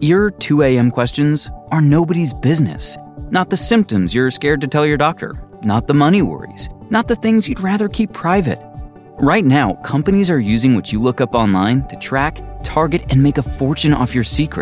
Your 2 a.m. questions are nobody's business. Not the symptoms you're scared to tell your doctor. Not the money worries. Not the things you'd rather keep private. Right now, companies are using what you look up online to track, target, and make a fortune off your secrets.